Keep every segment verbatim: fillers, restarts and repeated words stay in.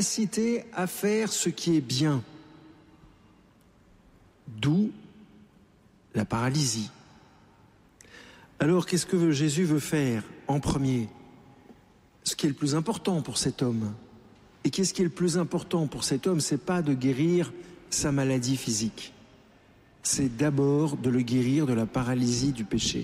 capacité à faire ce qui est bien. D'où la paralysie. Alors, qu'est-ce que Jésus veut faire en premier? Ce qui est le plus important pour cet homme. Et qu'est-ce qui est le plus important pour cet homme? C'est pas de guérir sa maladie physique. C'est d'abord de le guérir de la paralysie du péché.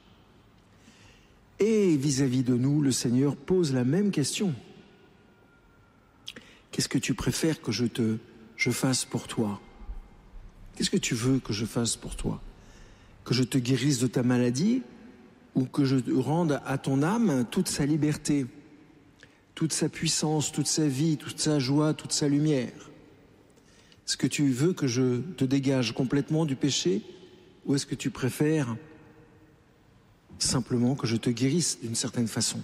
Et vis-à-vis de nous, le Seigneur pose la même question. Qu'est-ce que tu préfères que je te, je fasse pour toi? Qu'est-ce que tu veux que je fasse pour toi? Que je te guérisse de ta maladie ou que je rende à ton âme toute sa liberté, toute sa puissance, toute sa vie, toute sa joie, toute sa lumière? Est-ce que tu veux que je te dégage complètement du péché ou est-ce que tu préfères simplement que je te guérisse d'une certaine façon?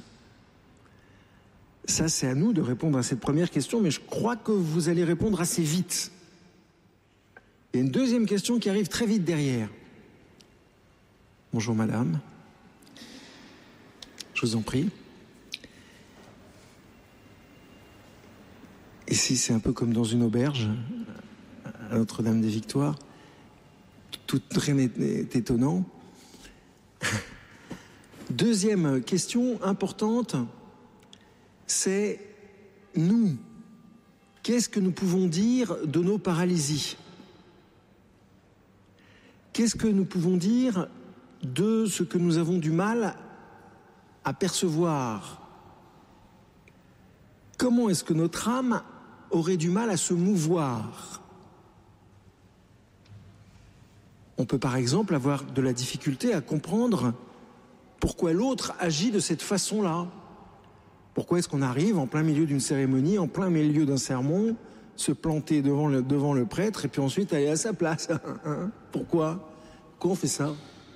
Ça, c'est à nous de répondre à cette première question, mais je crois que vous allez répondre assez vite. Il y a une deuxième question qui arrive très vite derrière. Bonjour madame. Je vous en prie. Ici, c'est un peu comme dans une auberge, à Notre-Dame-des-Victoires. Tout rien n'est étonnant. Deuxième question importante, c'est nous. Qu'est-ce que nous pouvons dire de nos paralysies? Qu'est-ce que nous pouvons dire de ce que nous avons du mal à percevoir? Comment est-ce que notre âme aurait du mal à se mouvoir? On peut par exemple avoir de la difficulté à comprendre pourquoi l'autre agit de cette façon-là. Pourquoi est-ce qu'on arrive en plein milieu d'une cérémonie, en plein milieu d'un sermon, se planter devant le, devant le prêtre et puis ensuite aller à sa place? Pourquoi? Pourquoi on fait ça?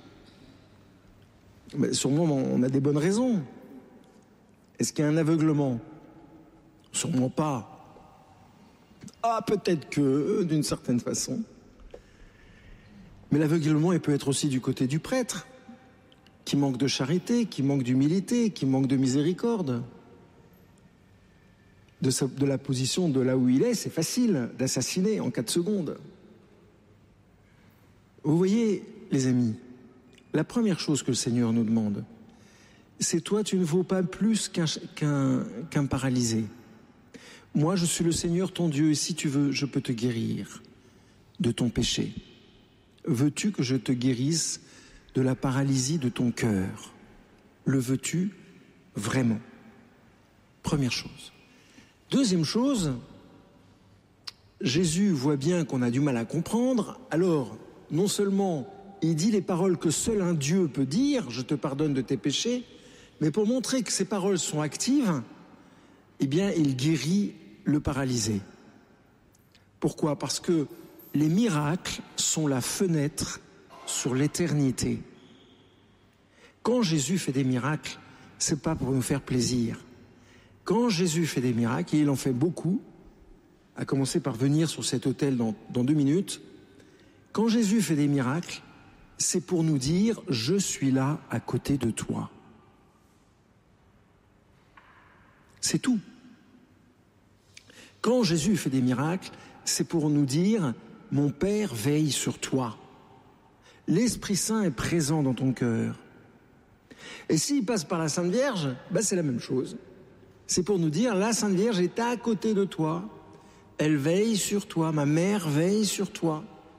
Mais sûrement on a des bonnes raisons. Est-ce qu'il y a un aveuglement? Sûrement pas. Ah, peut-être que, d'une certaine façon. Mais l'aveuglement, il peut être aussi du côté du prêtre, qui manque de charité, qui manque d'humilité, qui manque de miséricorde. De, sa, de la position de là où il est, c'est facile d'assassiner en quatre secondes. Vous voyez, les amis, la première chose que le Seigneur nous demande, c'est toi, tu ne vaux pas plus qu'un, qu'un, qu'un paralysé. Moi, je suis le Seigneur ton Dieu, et si tu veux, je peux te guérir de ton péché. Veux-tu que je te guérisse de la paralysie de ton cœur? Le veux-tu vraiment? Première chose. Deuxième chose, Jésus voit bien qu'on a du mal à comprendre, alors non seulement il dit les paroles que seul un Dieu peut dire, je te pardonne de tes péchés, mais pour montrer que ces paroles sont actives, eh bien il guérit le paralysé. Pourquoi? Parce que les miracles sont la fenêtre sur l'éternité. Quand Jésus fait des miracles, c'est pas pour nous faire plaisir. Quand Jésus fait des miracles, et il en fait beaucoup, à commencer par venir sur cet autel dans, dans deux minutes, quand Jésus fait des miracles, c'est pour nous dire « Je suis là à côté de toi ». C'est tout. Quand Jésus fait des miracles, c'est pour nous dire « Mon Père veille sur toi ». L'Esprit Saint est présent dans ton cœur. Et s'il passe par la Sainte Vierge, ben c'est la même chose. C'est pour nous dire, la Sainte Vierge est à côté de toi, elle veille sur toi, ma mère veille sur toi.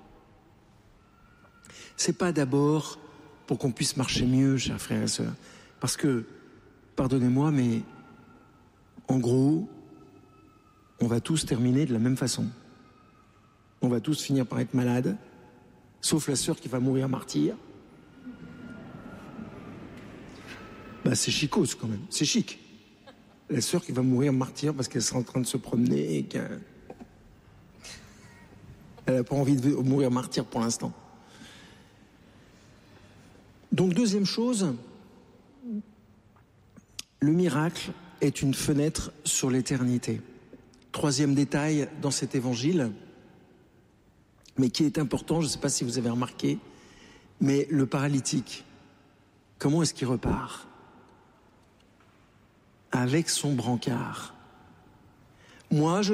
C'est pas d'abord pour qu'on puisse marcher mieux, chers frères et sœurs, parce que, pardonnez-moi, mais en gros, on va tous terminer de la même façon. On va tous finir par être malades, sauf la sœur qui va mourir martyre. Bah c'est chicose quand même, c'est chic. La sœur qui va mourir martyre parce qu'elle sera en train de se promener et qu'elle n'a pas envie de mourir martyr pour l'instant. Donc deuxième chose, le miracle est une fenêtre sur l'éternité. Troisième détail dans cet évangile, mais qui est important, je ne sais pas si vous avez remarqué, mais le paralytique, comment est-ce qu'il repart? Avec son brancard. Moi, je